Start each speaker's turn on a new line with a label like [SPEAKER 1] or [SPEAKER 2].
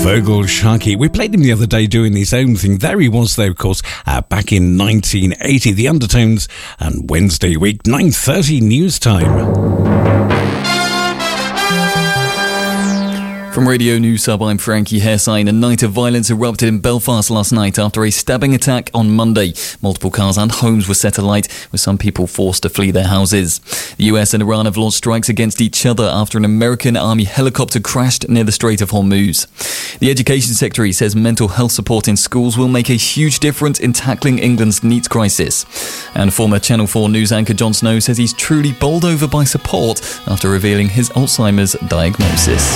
[SPEAKER 1] Feargal Sharkey. We played him the other day doing his own thing. There he was, though, of course, back in 1980. The Undertones and Wednesday week, 9:30 news time.
[SPEAKER 2] From Radio News Hub, I'm Frankie Hairsign. A night of violence erupted in Belfast last night after a stabbing attack on Monday. Multiple cars and homes were set alight, with some people forced to flee their houses. The US and Iran have launched strikes against each other after an American Army helicopter crashed near the Strait of Hormuz. The Education Secretary says mental health support in schools will make a huge difference in tackling England's NEET crisis. And former Channel 4 news anchor Jon Snow says he's truly bowled over by support after revealing his Alzheimer's diagnosis.